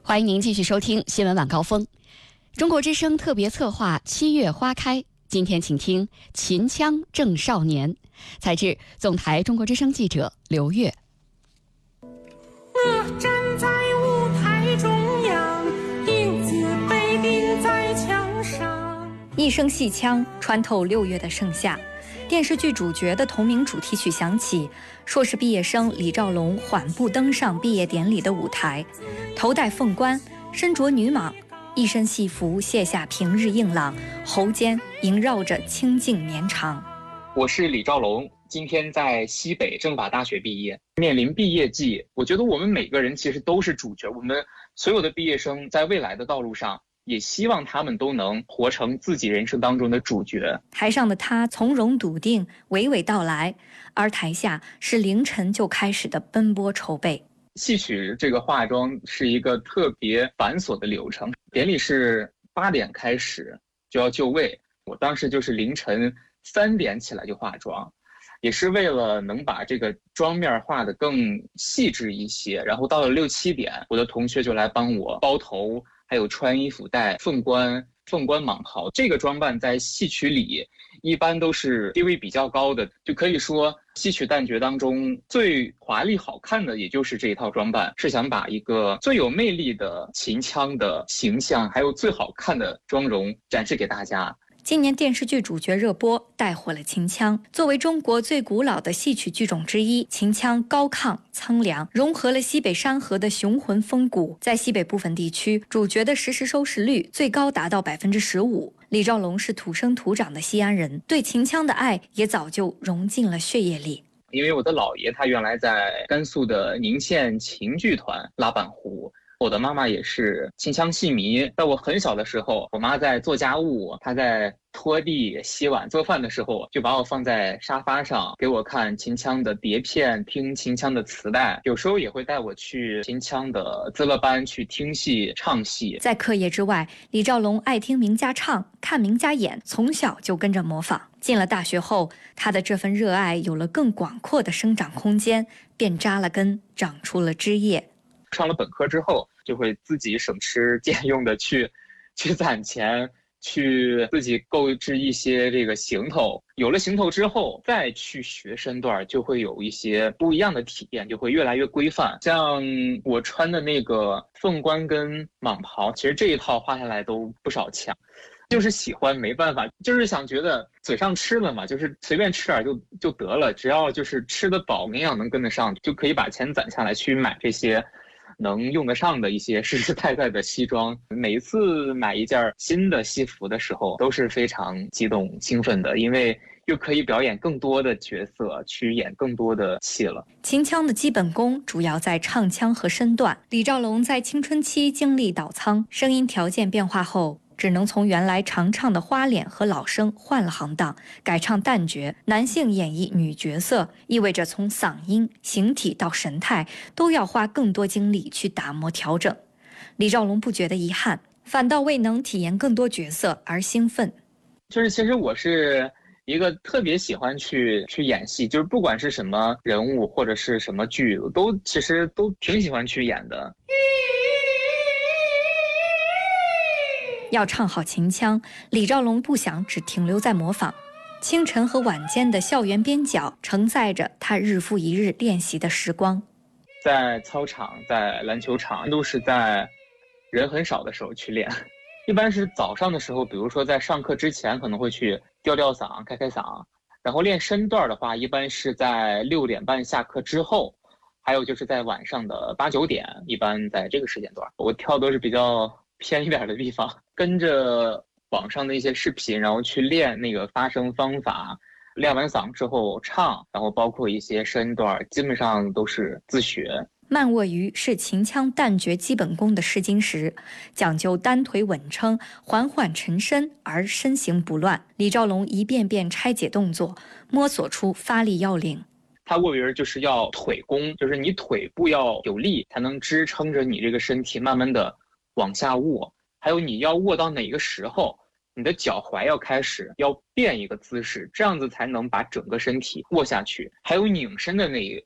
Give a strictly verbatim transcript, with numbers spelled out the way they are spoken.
欢迎您继续收听新闻晚高峰。中国之声特别策划七月花开，今天请听秦腔正少年，采自总台中国之声记者刘月。 我站在舞台中央，影子被钉在墙上。 一声戏腔穿透六月的盛夏，电视剧主角的同名主题曲响起，硕士毕业生李兆龙缓步登上毕业典礼的舞台，头戴凤冠，身着女蟒，一身戏服卸下平日硬朗，喉间萦绕着清静绵长。 我是李兆龙，今天在西北政法大学毕业，面临毕业季，我觉得我们每个人其实都是主角，我们所有的毕业生在未来的道路上，也希望他们都能活成自己人生当中的主角。 台上的他从容笃定，娓娓道来，而台下是凌晨就开始的奔波筹备。 戏曲这个化妆是一个特别繁琐的流程，典礼是八点开始就要就位，我当时就是凌晨三点起来就化妆，也是为了能把这个妆面画得更细致一些。然后到了六七点，我的同学就来帮我包头，还有穿衣服戴凤冠、凤冠蟒袍。这个装扮在戏曲里一般都是地位比较高的，就可以说戏曲旦角当中最华丽好看的也就是这一套装扮，是想把一个最有魅力的秦腔的形象，还有最好看的妆容展示给大家。 今年电视剧主角热播，带火了秦腔。作为中国最古老的戏曲剧种之一，秦腔高亢苍凉，融合了西北山河的雄浑风骨。在西北部分地区，主角的实时收视率最高达到百分之十五。李兆龙是土生土长的西安人，对秦腔的爱也早就融进了血液里。 因为我的姥爷他原来在甘肃的宁县秦剧团拉板胡。我的妈妈也是秦腔戏迷，在我很小的时候，我妈在做家务，她在拖地、洗碗、做饭的时候，就把我放在沙发上，给我看秦腔的碟片，听秦腔的磁带，有时候也会带我去秦腔的资乐班去听戏、唱戏。 在课业之外，李兆龙爱听名家唱，看名家演，从小就跟着模仿。进了大学后，他的这份热爱有了更广阔的生长空间，便扎了根，长出了枝叶。 上了本科之后，就会自己省吃俭用的去去攒钱，去自己购置一些这个行头。有了行头之后，再去学身段，就会有一些不一样的体验，就会越来越规范。像我穿的那个凤冠跟蟒袍，其实这一套画下来都不少钱。就是喜欢，没办法，就是想觉得嘴上吃了嘛，就是随便吃点就就得了，只要就是吃得饱，营养能跟得上，就可以把钱攒下来去买这些能用得上的一些实实在在的西装。每一次买一件新的戏服的时候，都是非常激动兴奋的，因为又可以表演更多的角色，去演更多的戏了。 秦腔的基本功主要在唱腔和身段。李兆龙在青春期经历倒仓，声音条件变化后，只能从原来常唱的花脸和老生换了行当，改唱旦角。男性演绎女角色，意味着从嗓音、形体到神态都要花更多精力去打磨调整。李兆龙不觉得遗憾，反倒为能体验更多角色而兴奋。 就是其实我是一个特别喜欢去去演戏，就是不管是什么人物或者是什么剧，我都其实都挺喜欢去演的。 要唱好秦腔，李兆龙不想只停留在模仿。清晨和晚间的校园边角承载着他日复一日练习的时光。 在操场、在篮球场，都是在人很少的时候去练。一般是早上的时候，比如说在上课之前可能会去吊吊嗓、开开嗓。然后练身段的话，一般是在六点半下课之后，还有就是在晚上的八九点，一般在这个时间段。我跳都是比较偏一点的地方，跟着网上的一些视频，然后去练那个发声方法，练完嗓之后唱，然后包括一些身段，基本上都是自学。 慢卧鱼是秦腔旦角基本功的试金石，讲究单腿稳撑，缓缓沉身而身形不乱。李兆龙一遍遍拆解动作，摸索出发力要领。 他卧鱼就是要腿功，就是你腿部要有力，才能支撑着你这个身体慢慢的往下卧。还有你要卧到哪个时候，你的脚踝要开始要变一个姿势，这样子才能把整个身体卧下去。还有拧身的那